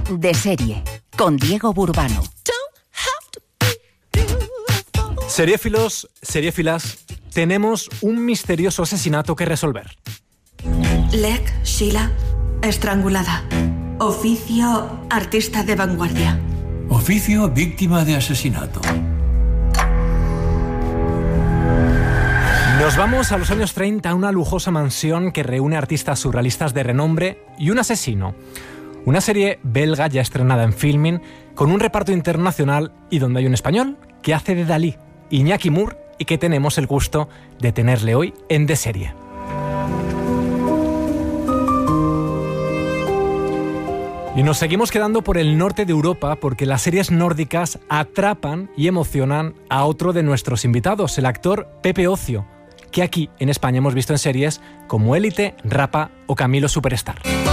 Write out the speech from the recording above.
De serie, con Diego Burbano. Seriéfilos, seriéfilas, tenemos un misterioso asesinato que resolver. Lek Sheila, estrangulada. Oficio artista de vanguardia. Oficio víctima de asesinato. Nos vamos a los años 30 a una lujosa mansión que reúne artistas surrealistas de renombre y un asesino. Una serie belga ya estrenada en Filmin, con un reparto internacional y donde hay un español que hace de Dalí, Iñaki Mur, y que tenemos el gusto de tenerle hoy en De Serie. Y nos seguimos quedando por el norte de Europa porque las series nórdicas atrapan y emocionan a otro de nuestros invitados, el actor Pepe Ocio, que aquí en España hemos visto en series como Élite, Rapa o Camilo Superstar.